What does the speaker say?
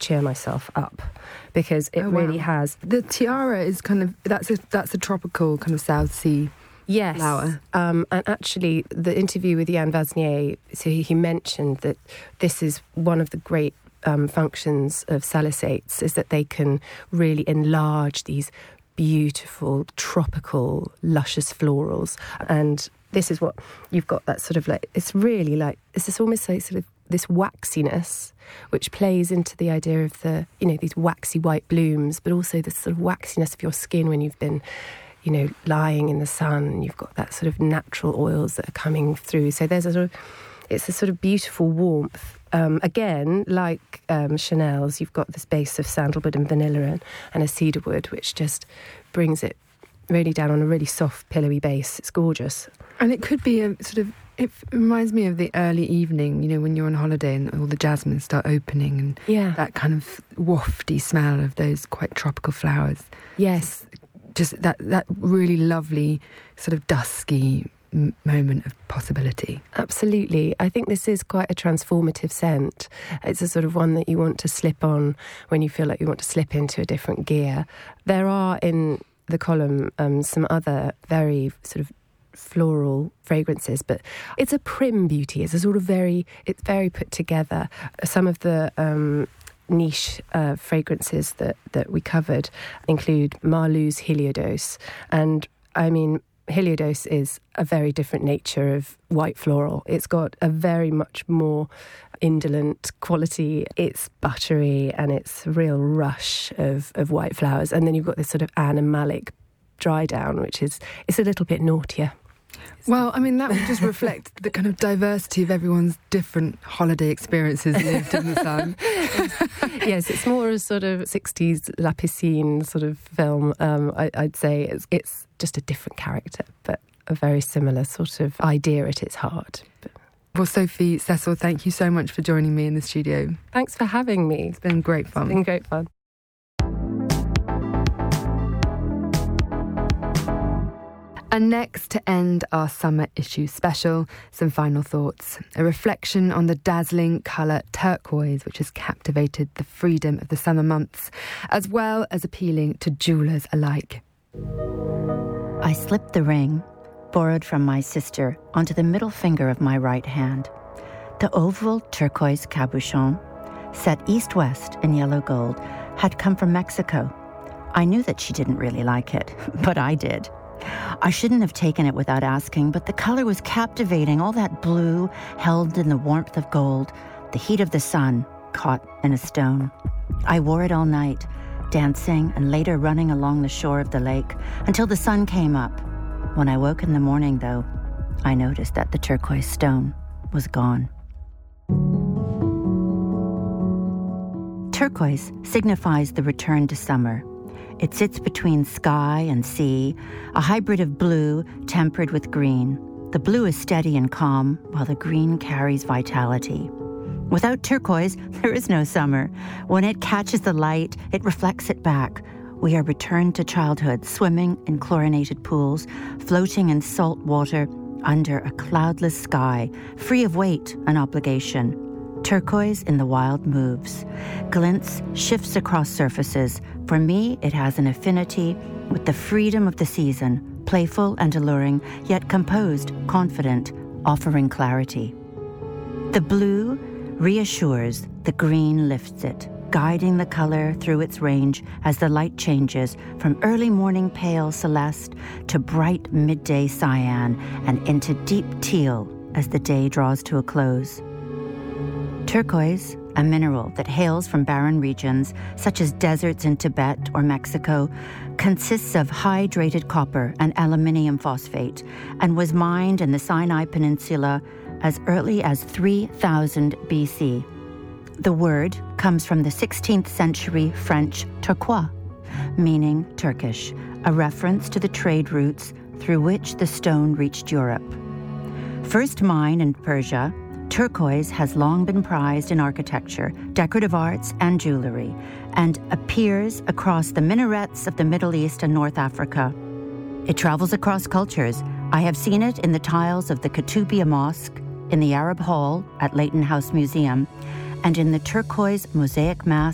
cheer myself up, because it really has. The tiara is kind of, that's a tropical kind of South Sea flower. And actually the interview with Jan Vasnier, so he mentioned that this is one of the great functions of salicylates, is that they can really enlarge these beautiful, tropical, luscious florals. And this is what you've got, that sort of like, it's really like, it's this almost like sort of this waxiness, which plays into the idea of the, these waxy white blooms, but also the sort of waxiness of your skin when you've been, lying in the sun, and you've got that sort of natural oils that are coming through. So there's it's a sort of beautiful warmth. Again, like Chanel's, you've got this base of sandalwood and vanilla and a cedarwood, which just brings it really down on a really soft, pillowy base. It's gorgeous. And it could be a sort of, it reminds me of the early evening, when you're on holiday and all the jasmines start opening, and that kind of wafty smell of those quite tropical flowers. Yes. Just that really lovely sort of dusky moment of possibility. Absolutely. I think this is quite a transformative scent. It's a sort of one that you want to slip on when you feel like you want to slip into a different gear. There are in the column some other very sort of floral fragrances, but it's a prim beauty. It's a sort of it's very put together. Some of the niche fragrances that we covered include Marlou's Heliodose, and I mean, Heliodose is a very different nature of white floral. It's got a very much more indolent quality. It's buttery and it's a real rush of white flowers. And then you've got this sort of Anne and Malik dry down, which it's a little bit naughtier. Well, I mean, that would just reflect the kind of diversity of everyone's different holiday experiences lived in the sun. Yes, it's more a sort of 60s La Piscine sort of film. I'd say it's just a different character, but a very similar sort of idea at its heart. Well, Sophie, Cecil, thank you so much for joining me in the studio. Thanks for having me. It's been great fun. It's been great fun. And next, to end our summer issue special, some final thoughts. A reflection on the dazzling colour turquoise, which has captivated the freedom of the summer months, as well as appealing to jewellers alike. I slipped the ring, borrowed from my sister, onto the middle finger of my right hand. The oval turquoise cabochon, set east-west in yellow gold, had come from Mexico. I knew that she didn't really like it, but I did. I shouldn't have taken it without asking, but the color was captivating, all that blue held in the warmth of gold, the heat of the sun caught in a stone. I wore it all night, dancing and later running along the shore of the lake until the sun came up. When I woke in the morning, though, I noticed that the turquoise stone was gone. Turquoise signifies the return to summer. It sits between sky and sea, a hybrid of blue tempered with green. The blue is steady and calm, while the green carries vitality. Without turquoise, there is no summer. When it catches the light, it reflects it back. We are returned to childhood, swimming in chlorinated pools, floating in salt water under a cloudless sky, free of weight and obligation. Turquoise in the wild moves, glints, shifts across surfaces. For me, it has an affinity with the freedom of the season, playful and alluring, yet composed, confident, offering clarity. The blue reassures, the green lifts it, guiding the color through its range as the light changes from early morning pale celeste to bright midday cyan and into deep teal as the day draws to a close. Turquoise, a mineral that hails from barren regions such as deserts in Tibet or Mexico, consists of hydrated copper and aluminium phosphate and was mined in the Sinai Peninsula as early as 3000 BC. The word comes from the 16th century French turquoise, meaning Turkish, a reference to the trade routes through which the stone reached Europe. First mined in Persia, turquoise has long been prized in architecture, decorative arts, and jewelry, and appears across the minarets of the Middle East and North Africa. It travels across cultures. I have seen it in the tiles of the Kutubiyya Mosque, in the Arab Hall at Leighton House Museum, and in the turquoise mosaic mass